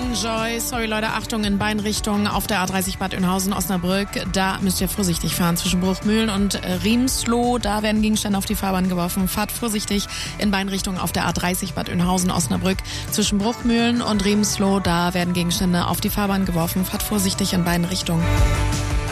Enjoy. Sorry Leute, Achtung in beiden Richtungen auf der A30 Bad Oeynhausen-Osnabrück. Da müsst ihr vorsichtig fahren zwischen Bruchmühlen und Riemsloh. Da werden Gegenstände auf die Fahrbahn geworfen. Fahrt vorsichtig in beiden Richtungen auf der A30 Bad Oeynhausen-Osnabrück. Zwischen Bruchmühlen und Riemsloh, da werden Gegenstände auf die Fahrbahn geworfen. Fahrt vorsichtig in beiden Richtungen.